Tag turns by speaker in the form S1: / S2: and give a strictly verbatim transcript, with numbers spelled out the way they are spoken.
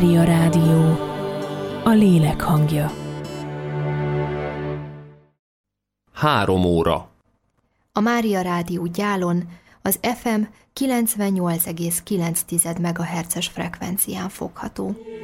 S1: Mária Rádió, a lélek hangja.
S2: Három óra.
S3: A Mária Rádió Gyálon az ef em kilencvennyolc egész kilenc megahertzes frekvencián fogható.